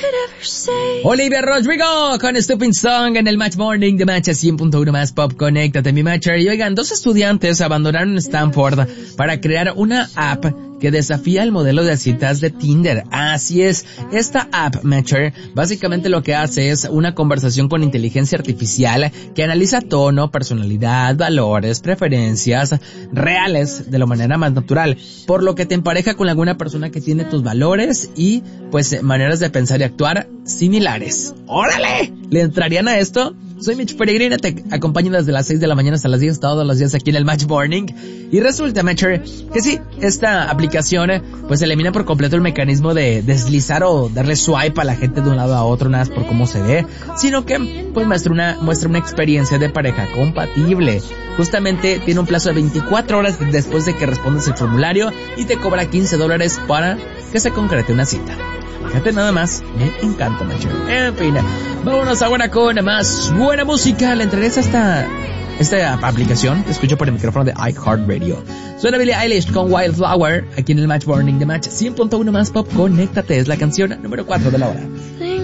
Olivia Rodrigo con Stupid Song en el Match Morning de Match 100.1 más Pop. Conéctate, mi Matcher. Y oigan, 2 estudiantes abandonaron Stanford para crear una app que desafía el modelo de citas de Tinder. Así es, esta app, Matcher, básicamente lo que hace es una conversación con inteligencia artificial que analiza tono, personalidad, valores, preferencias reales de la manera más natural, por lo que te empareja con alguna persona que tiene tus valores y, pues, maneras de pensar y actuar similares. ¡Órale! ¿Le entrarían a esto? Soy Mitch Peregrina, te acompaño desde las 6 de la mañana hasta las 10 todos los días aquí en el Match Morning. Y resulta, Matcher, que sí, esta aplicación pues elimina por completo el mecanismo de deslizar o darle swipe a la gente de un lado a otro nada más por cómo se ve, sino que pues muestra una experiencia de pareja compatible. Justamente tiene un plazo de 24 horas después de que respondes el formulario y te cobra $15 para que se concrete una cita. Fíjate nada más, me encanta, Matcher. En fin, vámonos ahora con más buena música. Le entregues esta aplicación, te escucho por el micrófono de iHeartRadio. Suena Billie Eilish con Wildflower aquí en el Match Morning de Match 100.1 más Pop. Conéctate, es la canción número 4 de la hora.